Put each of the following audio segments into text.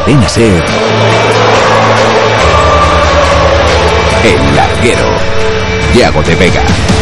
Cadena SER, El Larguero, Yago de Vega.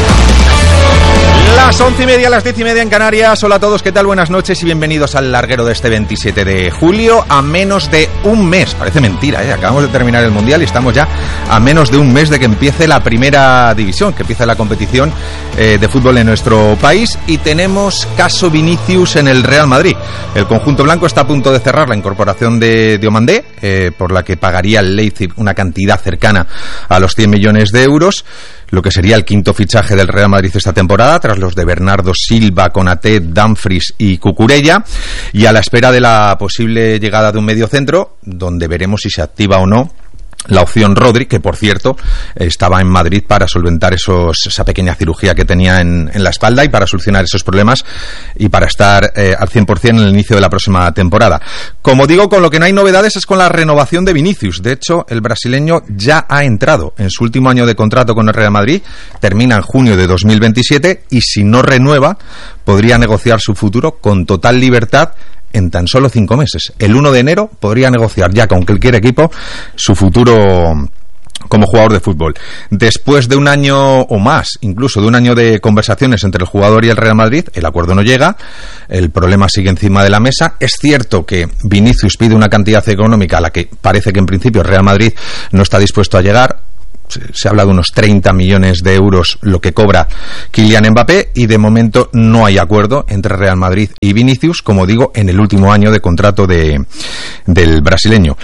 Las 11:30, las 10:30 en Canarias. Hola a todos, ¿qué tal? Buenas noches y bienvenidos al Larguero de este 27 de julio. A menos de un mes, parece mentira, acabamos de terminar el Mundial y estamos ya a menos de un mes de que empiece la primera división, que empiece la competición de fútbol en nuestro país. Y tenemos caso Vinicius en el Real Madrid. El conjunto blanco está a punto de cerrar la incorporación de Diomandé, por la que pagaría el Leipzig una cantidad cercana a los 100 millones de euros. Lo que sería el quinto fichaje del Real Madrid esta temporada, tras los de Bernardo Silva, Konaté, Dumfries y Cucurella, y a la espera de la posible llegada de un mediocentro, donde veremos si se activa o no la opción Rodri, que por cierto estaba en Madrid para solventar esa pequeña cirugía que tenía en la espalda y para solucionar esos problemas y para estar al 100% en el inicio de la próxima temporada. Como digo, con lo que no hay novedades es con la renovación de Vinicius. De hecho, el brasileño ya ha entrado en su último año de contrato con el Real Madrid, termina en junio de 2027 y si no renueva podría negociar su futuro con total libertad en tan solo 5 meses. El 1 de enero podría negociar ya con cualquier equipo su futuro como jugador de fútbol. Después de un año o más, incluso de un año de conversaciones entre el jugador y el Real Madrid, el acuerdo no llega, el problema sigue encima de la mesa. Es cierto que Vinicius pide una cantidad económica a la que parece que en principio el Real Madrid no está dispuesto a llegar. Se habla de unos 30 millones de euros lo que cobra Kylian Mbappé y de momento no hay acuerdo entre Real Madrid y Vinicius, como digo, en el último año de contrato del brasileño.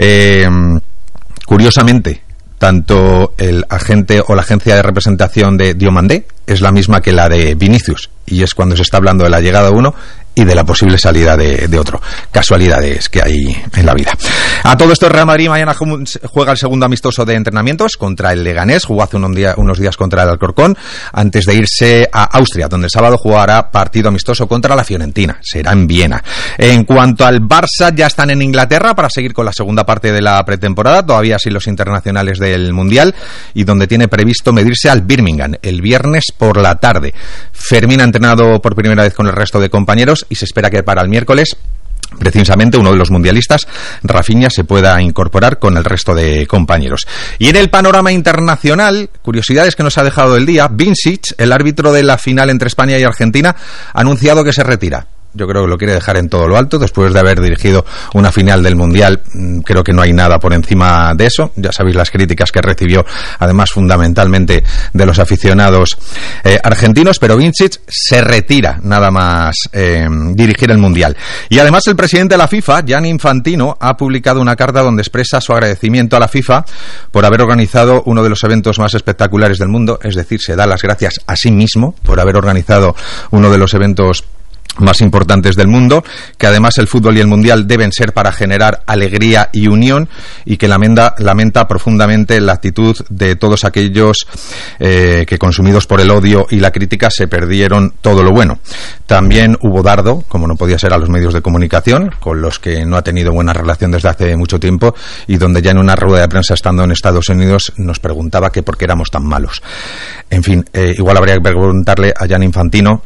Curiosamente, tanto el agente o la agencia de representación de Diomandé es la misma que la de Vinicius, y es cuando se está hablando de la llegada de uno y de la posible salida de otro. Casualidades que hay en la vida. A todo esto, el Real Madrid mañana juega el segundo amistoso de entrenamientos contra el Leganés. Jugó hace unos días contra el Alcorcón, antes de irse a Austria, donde el sábado jugará partido amistoso contra la Fiorentina. Será en Viena. En cuanto al Barça, ya están en Inglaterra para seguir con la segunda parte de la pretemporada, todavía sin los internacionales del Mundial, y donde tiene previsto medirse al Birmingham el viernes por la tarde. Fermín ha entrenado por primera vez con el resto de compañeros y se espera que para el miércoles, precisamente, uno de los mundialistas, Rafinha, se pueda incorporar con el resto de compañeros. Y en el panorama internacional, curiosidades que nos ha dejado el día, Vincic, el árbitro de la final entre España y Argentina, ha anunciado que se retira. Yo creo que lo quiere dejar en todo lo alto después de haber dirigido una final del Mundial. Creo que no hay nada por encima de eso. Ya sabéis las críticas que recibió, además fundamentalmente de los aficionados argentinos, pero Vincic se retira nada más dirigir el Mundial. Y además el presidente de la FIFA, Gianni Infantino, ha publicado una carta donde expresa su agradecimiento a la FIFA por haber organizado uno de los eventos más espectaculares del mundo. Es decir, se da las gracias a sí mismo por haber organizado uno de los eventos más importantes del mundo, que además el fútbol y el mundial deben ser para generar alegría y unión, y que lamenta profundamente la actitud de todos aquellos que, consumidos por el odio y la crítica, se perdieron todo lo bueno. También hubo dardo, como no podía ser, a los medios de comunicación, con los que no ha tenido buena relación desde hace mucho tiempo, y donde ya en una rueda de prensa estando en Estados Unidos nos preguntaba que por qué éramos tan malos. En fin, igual habría que preguntarle a Gianni Infantino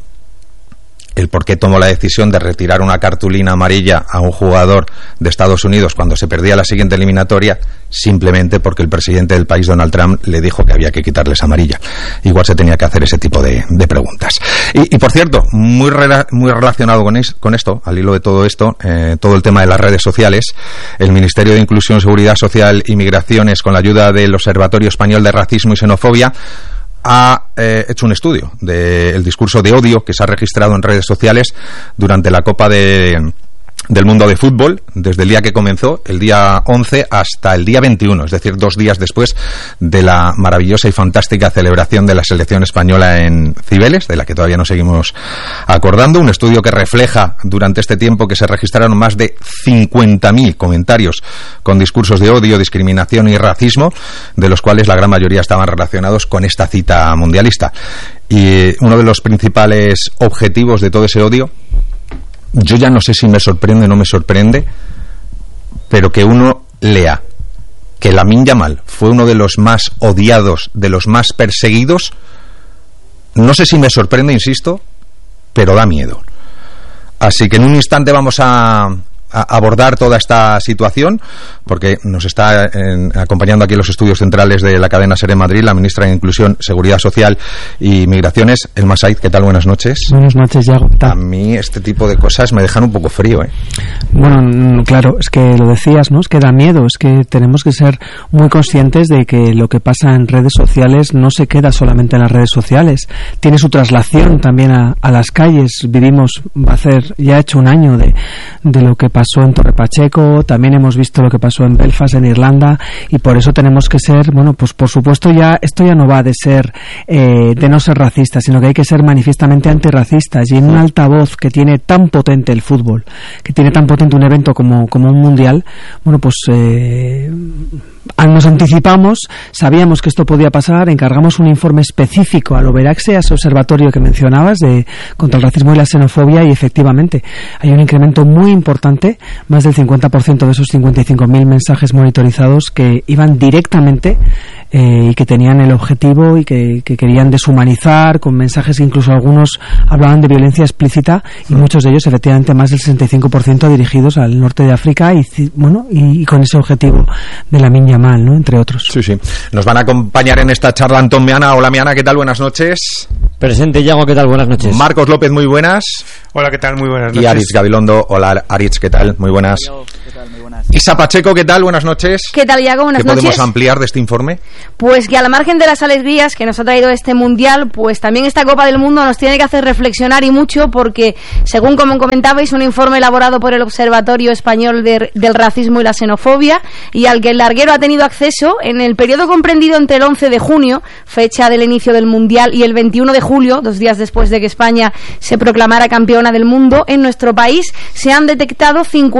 el por qué tomó la decisión de retirar una cartulina amarilla a un jugador de Estados Unidos cuando se perdía la siguiente eliminatoria, simplemente porque el presidente del país, Donald Trump, le dijo que había que quitarles amarilla. Igual se tenía que hacer ese tipo de preguntas. Y por cierto, muy relacionado con esto, al hilo de todo esto, todo el tema de las redes sociales, el Ministerio de Inclusión, Seguridad Social y Migraciones, con la ayuda del Observatorio Español de Racismo y Xenofobia, ha hecho un estudio del discurso de odio que se ha registrado en redes sociales durante la Copa del Mundo de Fútbol, desde el día que comenzó, el día 11, hasta el día 21, es decir, 2 días después de la maravillosa y fantástica celebración de la selección española en Cibeles, de la que todavía nos seguimos acordando. Un estudio que refleja durante este tiempo que se registraron más de 50.000 comentarios con discursos de odio, discriminación y racismo, de los cuales la gran mayoría estaban relacionados con esta cita mundialista. Y uno de los principales objetivos de todo ese odio, yo ya no sé si me sorprende o no me sorprende, pero que uno lea que Lamine Yamal fue uno de los más odiados, de los más perseguidos, no sé si me sorprende, insisto, pero da miedo. Así que en un instante vamos a abordar toda esta situación, porque nos está acompañando aquí en los estudios centrales de la cadena SER en Madrid la ministra de Inclusión, Seguridad Social y Migraciones, Elma Said. ¿Qué tal? Buenas noches. Buenas noches, Yago. ¿Qué tal? A mí este tipo de cosas me dejan un poco frío, ¿eh? Bueno, claro, es que lo decías, ¿no? Es que da miedo, es que tenemos que ser muy conscientes de que lo que pasa en redes sociales no se queda solamente en las redes sociales, tiene su traslación también a las calles. Ya ha hecho un año de lo que pasó en Torre Pacheco, también hemos visto lo que pasó en Belfast, en Irlanda, y por eso tenemos que ser, bueno, pues por supuesto esto ya no va de no ser racistas, sino que hay que ser manifiestamente antirracistas, y en un altavoz que tiene tan potente el fútbol, que tiene tan potente un evento como un mundial, bueno, pues nos anticipamos, sabíamos que esto podía pasar, encargamos un informe específico al Overaxe, a ese observatorio que mencionabas contra el racismo y la xenofobia, y efectivamente hay un incremento muy importante, más del 50% de esos 55.000 mensajes monitorizados que iban directamente y que tenían el objetivo y que querían deshumanizar, con mensajes que incluso algunos hablaban de violencia explícita, y muchos de ellos, efectivamente, más del 65% dirigidos al norte de África, y con ese objetivo de la Lamin Yamal, ¿no? Entre otros. Sí. Nos van a acompañar en esta charla Antón Meana. Hola, Meana, ¿qué tal? Buenas noches. Presente, Yago, ¿qué tal? Buenas noches. Marcos López, muy buenas. Hola, ¿qué tal? Muy buenas noches. Y Aritz Gabilondo. Hola, Aritz, ¿qué tal? Muy buenas. ¿Qué tal? Muy buenas. Isa Pacheco, ¿qué tal? Buenas noches. ¿Qué tal, Yago? Buenas noches. ¿Qué podemos ampliar de este informe? Pues que al margen de las alegrías que nos ha traído este Mundial, pues también esta Copa del Mundo nos tiene que hacer reflexionar, y mucho, porque, según como comentabais, un informe elaborado por el Observatorio Español del Racismo y la Xenofobia, y al que el larguero ha tenido acceso en el periodo comprendido entre el 11 de junio, fecha del inicio del Mundial, y el 21 de julio, 2 días después de que España se proclamara campeona del mundo, en nuestro país se han detectado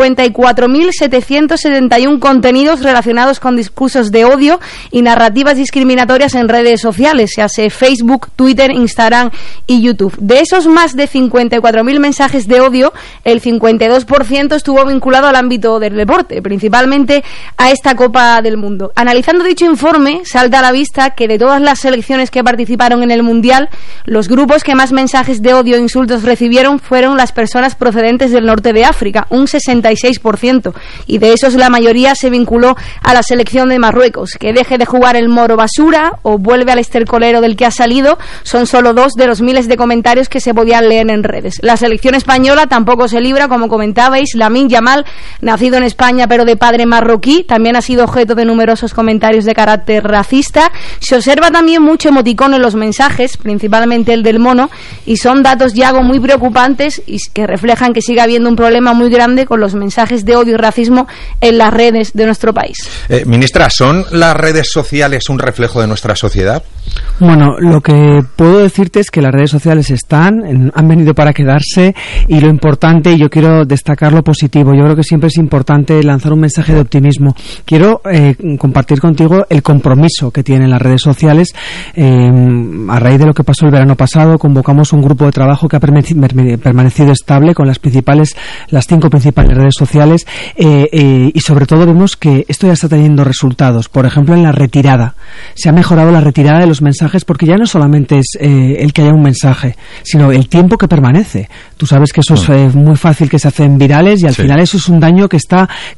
54.771 contenidos relacionados con discursos de odio y narrativas discriminatorias en redes sociales, se hace Facebook, Twitter, Instagram y YouTube. De esos más de 54.000 mensajes de odio, el 52% estuvo vinculado al ámbito del deporte, principalmente a esta Copa del Mundo. Analizando dicho informe, salta a la vista que de todas las selecciones que participaron en el Mundial, los grupos que más mensajes de odio e insultos recibieron fueron las personas procedentes del norte de África, un 66%, y de esos la mayoría se vinculó a la selección de Marruecos. Que deje de jugar el moro basura o vuelve al estercolero del que ha salido son solo 2 de los miles de comentarios que se podían leer en redes. La selección española tampoco se libra, como comentabais. Lamin Yamal, nacido en España pero de padre marroquí, también ha sido objeto de numerosos comentarios de carácter racista. Se observa también mucho emoticón en los mensajes, principalmente el del mono, y son datos, Yago, muy preocupantes y que reflejan que sigue habiendo un problema muy grande con los mensajes de odio y racismo en las redes de nuestro país. Ministra, ¿son las redes sociales un reflejo de nuestra sociedad? Bueno, lo que puedo decirte es que las redes sociales han venido para quedarse, y lo importante, y yo quiero destacar lo positivo, yo creo que siempre es importante lanzar un mensaje de optimismo. Quiero compartir contigo el compromiso que tienen las redes sociales. A raíz de lo que pasó el verano pasado, convocamos un grupo de trabajo que ha permanecido estable con las 5 principales redes sociales, y sobre todo vemos que esto ya está teniendo resultados. Por ejemplo, en la retirada. Se ha mejorado la retirada de los mensajes, porque ya no solamente es el que haya un mensaje, sino el tiempo que permanece. Tú sabes que eso es muy fácil que se hacen virales, y al final eso es un daño que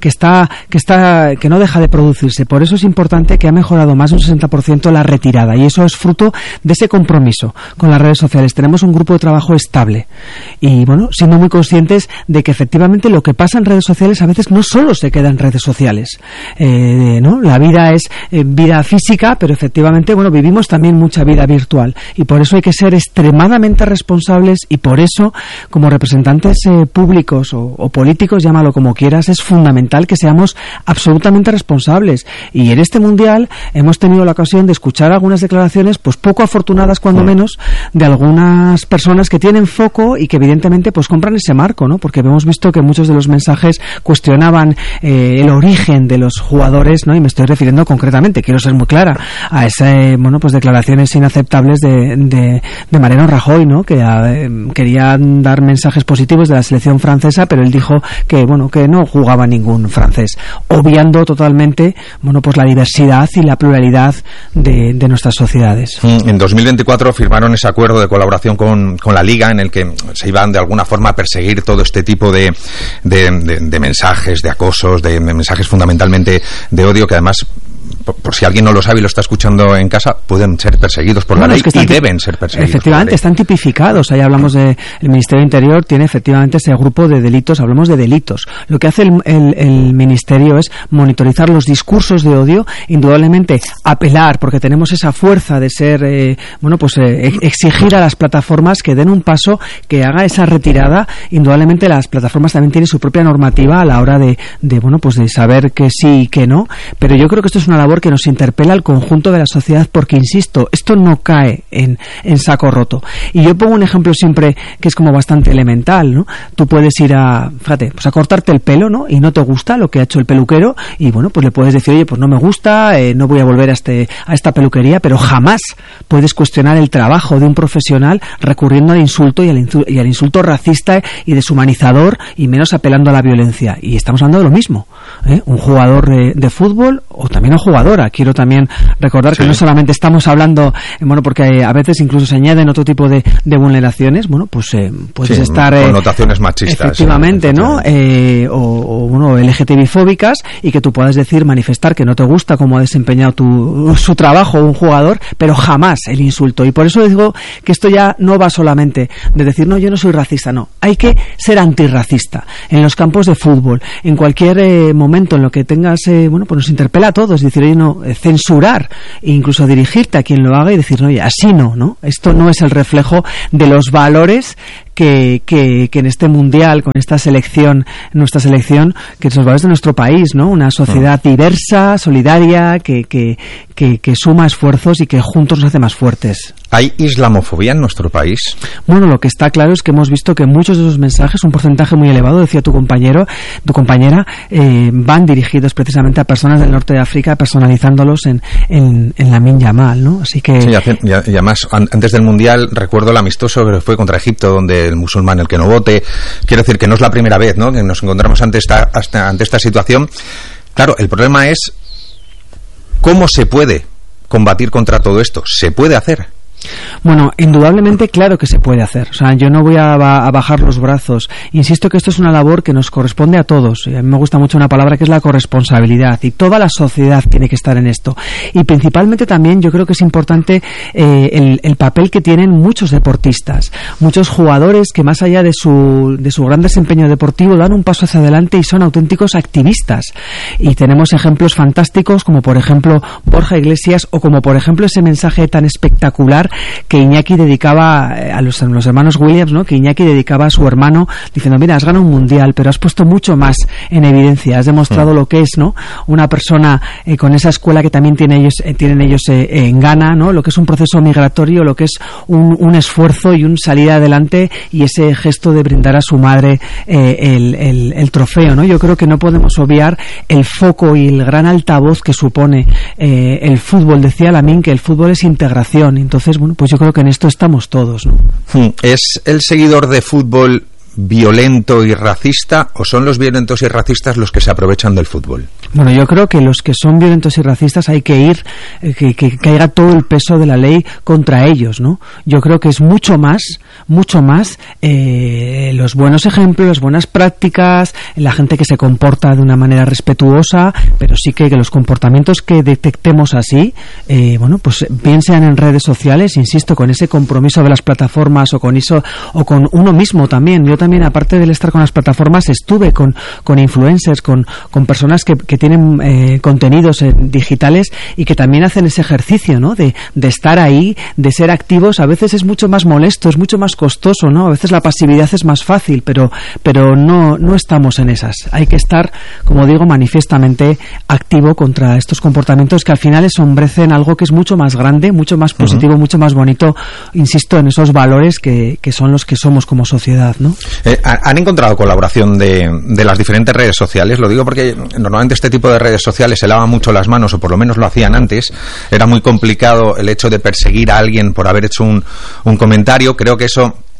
no deja de producirse. Por eso es importante que ha mejorado más de un 60% la retirada, y eso es fruto de ese compromiso con las redes sociales. Tenemos un grupo de trabajo estable, y bueno, siendo muy conscientes de que efectivamente lo que pasa en redes sociales a veces no solo se queda en redes sociales, ¿no? La vida es vida física, pero efectivamente, bueno, vivimos también mucha vida virtual, y por eso hay que ser extremadamente responsables, y por eso, como representantes públicos o políticos, llámalo como quieras, es fundamental que seamos absolutamente responsables. Y en este Mundial hemos tenido la ocasión de escuchar algunas declaraciones, pues poco afortunadas cuando menos, de algunas personas que tienen foco y que evidentemente pues compran ese marco, ¿no? Porque hemos visto que muchos de los mensajes cuestionaban el origen de los jugadores, ¿no? Y me estoy refiriendo concretamente, quiero ser muy clara, a ese, pues declaraciones inaceptables de Mariano Rajoy, ¿no? Que quería dar dar mensajes positivos de la selección francesa, pero él dijo que, bueno, que no jugaba ningún francés, obviando totalmente, bueno, pues la diversidad y la pluralidad de nuestras sociedades. En 2024 firmaron ese acuerdo de colaboración con la Liga, en el que se iban de alguna forma a perseguir todo este tipo de mensajes, de acosos, de mensajes fundamentalmente de odio, que además, por si alguien no lo sabe y lo está escuchando en casa, pueden ser perseguidos por la ley y deben ser perseguidos. Efectivamente, están tipificados. Ahí hablamos el Ministerio de Interior tiene efectivamente ese grupo de delitos, hablamos de delitos. Lo que hace el Ministerio es monitorizar los discursos de odio, indudablemente apelar, porque tenemos esa fuerza de ser, exigir a las plataformas que den un paso, que haga esa retirada. Indudablemente las plataformas también tienen su propia normativa a la hora de saber que sí y que no, pero yo creo que esto es una labor que nos interpela al conjunto de la sociedad, porque insisto, esto no cae en saco roto. Y yo pongo un ejemplo siempre que es como bastante elemental, ¿no? Tú puedes ir a cortarte el pelo, ¿no? Y no te gusta lo que ha hecho el peluquero, y bueno, pues le puedes decir, oye, pues no me gusta, no voy a volver a esta peluquería, pero jamás puedes cuestionar el trabajo de un profesional recurriendo al insulto y al insulto racista y deshumanizador, y menos apelando a la violencia. Y estamos hablando de lo mismo, ¿eh? Un jugador de fútbol, o también una jugadora. Quiero también recordar que no solamente estamos hablando, porque a veces incluso se añaden otro tipo de vulneraciones, puedes estar connotaciones machistas, efectivamente, ¿no? LGTB-fóbicas, y que tú puedas manifestar que no te gusta cómo ha desempeñado su trabajo un jugador, pero jamás el insulto. Y por eso digo que esto ya no va solamente de decir, no, yo no soy racista, no. Hay que ser antirracista en los campos de fútbol, en cualquier momento en lo que tengas, nos interpela a todos, decir, oye, no, censurar e incluso dirigirte a quien lo haga y decir, oye, así no, esto no es el reflejo de los valores que en este mundial, con esta selección, nuestra selección, que son los valores de nuestro país, ¿no? Una sociedad diversa, solidaria, que suma esfuerzos y que juntos nos hace más fuertes. ¿Hay islamofobia en nuestro país? Bueno, lo que está claro es que hemos visto que muchos de esos mensajes, un porcentaje muy elevado, decía tu compañera, van dirigidos precisamente a personas del norte de África, personalizándolos en Lamine Yamal, ¿no? Así que... Sí, y además, antes del mundial, recuerdo el amistoso que fue contra Egipto, donde el musulmán, el que no vote. Quiero decir que no es la primera vez, ¿no?, que nos encontramos ante esta situación. Claro, el problema es cómo se puede combatir contra todo esto. ¿Se puede hacer? Bueno, indudablemente, claro que se puede hacer. O sea, yo no voy a bajar los brazos. Insisto que esto es una labor que nos corresponde a todos. A mí me gusta mucho una palabra que es la corresponsabilidad, y toda la sociedad tiene que estar en esto. Y principalmente también yo creo que es importante el papel que tienen muchos deportistas, muchos jugadores que más allá de su gran desempeño deportivo dan un paso hacia adelante y son auténticos activistas. Y tenemos ejemplos fantásticos como por ejemplo Borja Iglesias, o como por ejemplo ese mensaje tan espectacular que Iñaki dedicaba a los hermanos Williams, ¿no? Que Iñaki dedicaba a su hermano diciendo, mira, has ganado un mundial, pero has puesto mucho más en evidencia, has demostrado lo que es, ¿no?, una persona con esa escuela que también tienen ellos en Ghana, ¿no?, lo que es un proceso migratorio, lo que es un esfuerzo y un salir adelante, y ese gesto de brindar a su madre el trofeo, ¿no? Yo creo que no podemos obviar el foco y el gran altavoz que supone el fútbol. Decía Lamine que el fútbol es integración. Entonces, bueno, pues yo creo que en esto estamos todos, ¿no? ¿Es el seguidor de fútbol violento y racista, o son los violentos y racistas los que se aprovechan del fútbol? Bueno, yo creo que los que son violentos y racistas hay que ir, que caiga todo el peso de la ley contra ellos, ¿no? Yo creo que es mucho más los buenos ejemplos, las buenas prácticas, la gente que se comporta de una manera respetuosa, pero sí que los comportamientos que detectemos así, pues bien sean en redes sociales, insisto, con ese compromiso de las plataformas, o con eso, o con uno mismo también. Yo también, aparte del estar con las plataformas, estuve con influencers, con personas que tienen contenidos digitales, y que también hacen ese ejercicio, ¿no?, de estar ahí, de ser activos. A veces es mucho más molesto, es mucho más costoso, ¿no? A veces la pasividad es más fácil, pero no estamos en esas. Hay que estar, como digo, manifiestamente activo contra estos comportamientos que al final ensombrecen algo que es mucho más grande, mucho más positivo, mucho más bonito. Insisto en esos valores que son los que somos como sociedad, ¿no? ¿Han encontrado colaboración de las diferentes redes sociales? Lo digo porque normalmente este tipo de redes sociales se lavan mucho las manos, o por lo menos lo hacían antes. Era muy complicado el hecho de perseguir a alguien por haber hecho un comentario. Creo que eso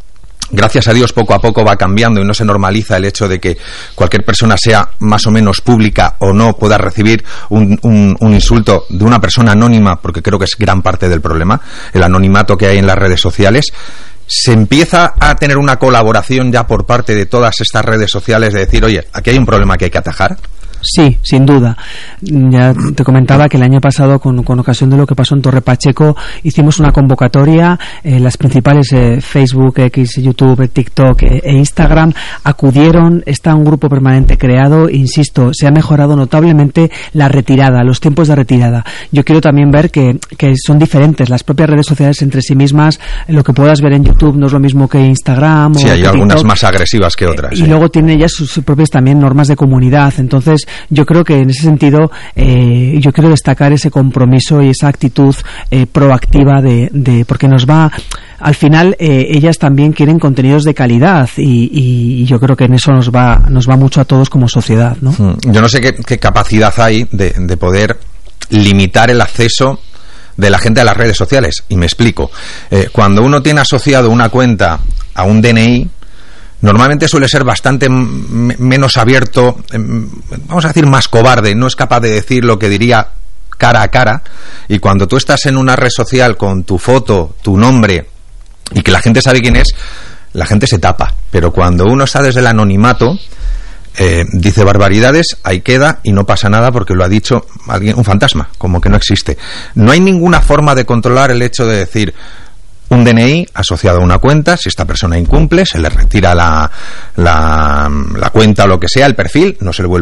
gracias a Dios poco a poco va cambiando y no se normaliza el hecho de que cualquier persona, sea más o menos pública o no, pueda recibir un insulto de una persona anónima, porque creo que es gran parte del problema, el anonimato que hay en las redes sociales. Se empieza a tener una colaboración ya por parte de todas estas redes sociales de decir, oye, aquí hay un problema que hay que atajar. Sí, sin duda. Ya te comentaba que el año pasado, con ocasión de lo que pasó en Torre Pacheco, hicimos una convocatoria. Las principales Facebook, X, YouTube, TikTok e Instagram acudieron. Está un grupo permanente creado. Insisto, se ha mejorado notablemente la retirada, los tiempos de retirada. Yo quiero también ver que son diferentes las propias redes sociales entre sí mismas. Lo que puedas ver en YouTube no es lo mismo que Instagram. Sí, o hay que algunas TikTok, más agresivas que otras. Y luego tiene ya sus propias también normas de comunidad. Entonces, yo creo que en ese sentido yo quiero destacar ese compromiso y esa actitud proactiva de porque nos va, al final ellas también quieren contenidos de calidad y yo creo que en eso nos va mucho a todos como sociedad, ¿no? Yo no sé qué capacidad hay de poder limitar el acceso de la gente a las redes sociales, y me explico. Cuando uno tiene asociado una cuenta a un DNI, normalmente suele ser bastante menos abierto, vamos a decir más cobarde, no es capaz de decir lo que diría cara a cara, y cuando tú estás en una red social con tu foto, tu nombre, y que la gente sabe quién es, la gente se tapa. Pero cuando uno está desde el anonimato, dice barbaridades, ahí queda y no pasa nada porque lo ha dicho alguien, un fantasma, como que no existe. No hay ninguna forma de controlar el hecho de decir, un DNI asociado a una cuenta, si esta persona incumple, se le retira la cuenta o lo que sea, el perfil, no se le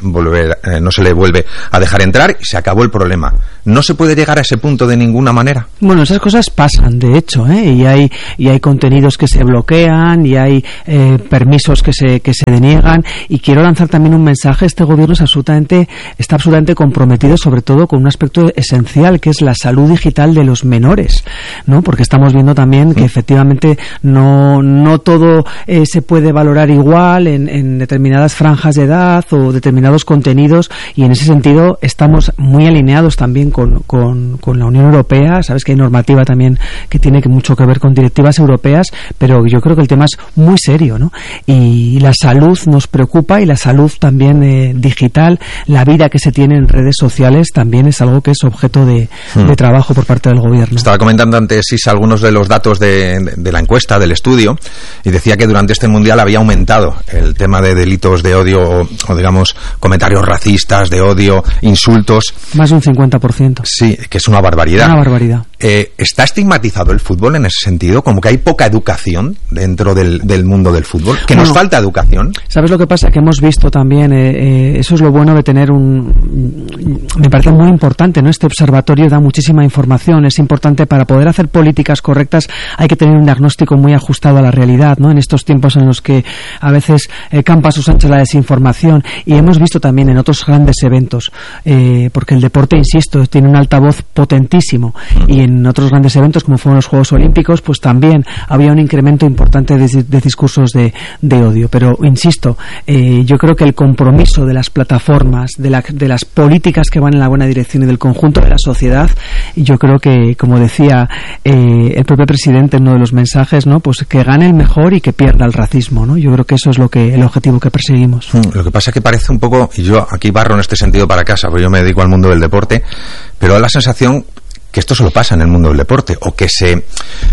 vuelve a dejar entrar y se acabó el problema. No se puede llegar a ese punto de ninguna manera. Bueno, esas cosas pasan, de hecho, y hay contenidos que se bloquean y hay permisos que se deniegan, y quiero lanzar también un mensaje. Este gobierno está absolutamente comprometido, sobre todo con un aspecto esencial, que es la salud digital de los menores, ¿no? Porque estamos viendo también que efectivamente no todo se puede valorar igual en determinadas franjas de edad o determinados contenidos, y en ese sentido estamos muy alineados también con la Unión Europea. Sabes que hay normativa también que tiene mucho que ver con directivas europeas, pero yo creo que el tema es muy serio, ¿no? Y la salud nos preocupa, y la salud también digital, la vida que se tiene en redes sociales también es algo que es objeto de trabajo por parte del gobierno. Estaba comentando antes, Isa, algunos de los datos de la encuesta, del estudio, y decía que durante este mundial había aumentado el tema de delitos de odio o digamos comentarios racistas, de odio, insultos. Más de un 50%. Sí, que es una barbaridad. Una barbaridad. ¿Está estigmatizado el fútbol en ese sentido? Como que hay poca educación dentro del mundo del fútbol, que nos falta educación. ¿Sabes lo que pasa? Que hemos visto también, eso es lo bueno de tener me parece muy importante, ¿no? Este observatorio da muchísima información, es importante para poder hacer políticas correctas. Hay que tener un diagnóstico muy ajustado a la realidad, ¿no? En estos tiempos en los que a veces campa a sus anchas la desinformación, y hemos visto también en otros grandes eventos, porque el deporte, insisto, tiene un altavoz potentísimo, y en otros grandes eventos como fueron los Juegos Olímpicos, pues también había un incremento importante de discursos de odio. Pero insisto, yo creo que el compromiso de las plataformas, de las políticas que van en la buena dirección y del conjunto de la sociedad, yo creo que, como decía el propio presidente en uno de los mensajes, ¿no? Pues que gane el mejor y que pierda el racismo, ¿no? Yo creo que eso es el objetivo que perseguimos. Lo que pasa es que parece un poco, y yo aquí barro en este sentido para casa, porque yo me dedico al mundo del deporte, pero da la sensación que esto solo pasa en el mundo del deporte, o que se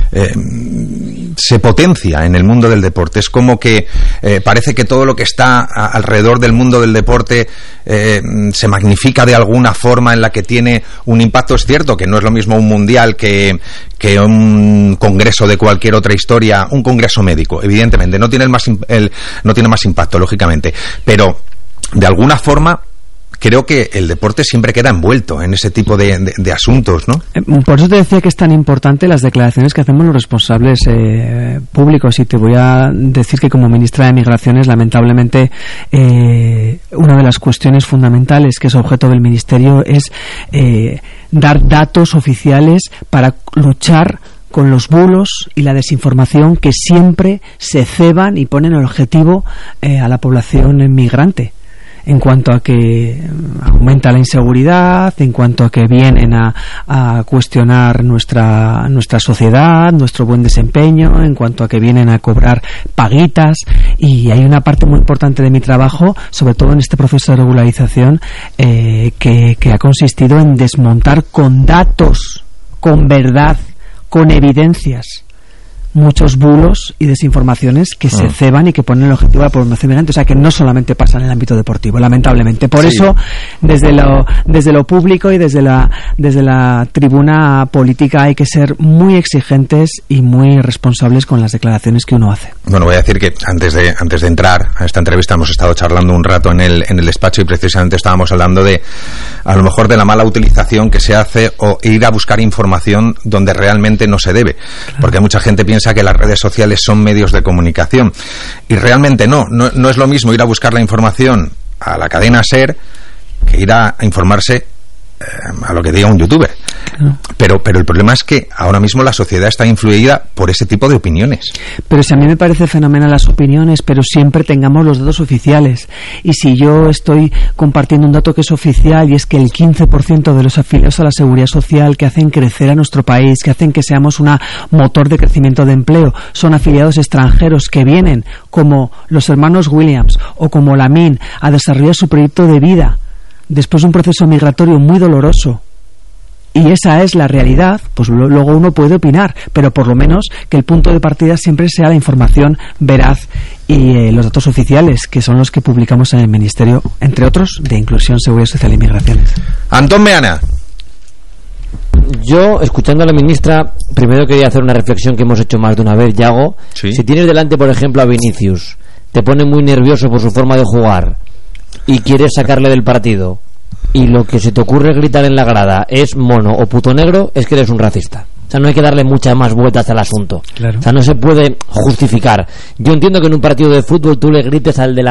potencia en el mundo del deporte. Es como que parece que todo lo que está alrededor del mundo del deporte se magnifica de alguna forma en la que tiene un impacto. Es cierto que no es lo mismo un mundial que un congreso de cualquier otra historia, un congreso médico, evidentemente no tiene más impacto, lógicamente, pero de alguna forma creo que el deporte siempre queda envuelto en ese tipo de asuntos, ¿no? Por eso te decía que es tan importante las declaraciones que hacemos los responsables públicos, y te voy a decir que como ministra de Migraciones, lamentablemente, una de las cuestiones fundamentales que es objeto del ministerio es dar datos oficiales para luchar con los bulos y la desinformación que siempre se ceban y ponen el objetivo a la población migrante. en cuanto a que aumenta la inseguridad, en cuanto a que vienen a cuestionar nuestra sociedad, nuestro buen desempeño, en cuanto a que vienen a cobrar paguitas, y hay una parte muy importante de mi trabajo, sobre todo en este proceso de regularización, que ha consistido en desmontar con datos, con verdad, con evidencias, muchos bulos y desinformaciones que se ceban y que ponen el objetivo de la población migrante. O sea, que no solamente pasa en el ámbito deportivo, lamentablemente. Por eso, desde lo público y desde la tribuna política hay que ser muy exigentes y muy responsables con las declaraciones que uno hace. Bueno, voy a decir que antes de entrar a esta entrevista hemos estado charlando un rato en el despacho, y precisamente estábamos hablando de, a lo mejor, de la mala utilización que se hace o ir a buscar información donde realmente no se debe. Claro. Porque mucha gente piensa que las redes sociales son medios de comunicación, y realmente no es lo mismo ir a buscar la información a la cadena SER que ir a informarse a lo que diga un youtuber. Claro. Pero el problema es que ahora mismo la sociedad está influida por ese tipo de opiniones. Pero si a mí me parece fenomenal las opiniones, pero siempre tengamos los datos oficiales. Y si yo estoy compartiendo un dato que es oficial, y es que el 15% de los afiliados a la Seguridad Social que hacen crecer a nuestro país, que hacen que seamos un motor de crecimiento de empleo, son afiliados extranjeros que vienen, como los hermanos Williams o como Lamin, a desarrollar su proyecto de vida después de un proceso migratorio muy doloroso, y esa es la realidad, pues luego uno puede opinar, pero por lo menos que el punto de partida siempre sea la información veraz y los datos oficiales, que son los que publicamos en el Ministerio, entre otros, de Inclusión, Seguridad Social y Migraciones. Antón Meana. Yo, escuchando a la ministra, primero quería hacer una reflexión que hemos hecho más de una vez, Yago. ¿Sí? Si tienes delante, por ejemplo, a Vinicius, te pone muy nervioso por su forma de jugar y quieres sacarle del partido, y lo que se te ocurre gritar en la grada es mono o puto negro, es que eres un racista. O sea, no hay que darle muchas más vueltas al asunto. Claro. O sea, no se puede justificar. Yo entiendo que en un partido de fútbol tú le grites al de la